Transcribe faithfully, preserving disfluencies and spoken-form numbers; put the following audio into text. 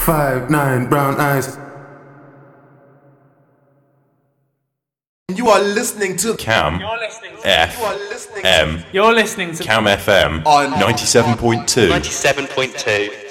five nine brown eyes. You are listening to Cam You're listening to F You are listening M You're listening to Cam F M on ninety-seven point two. ninety-seven point two.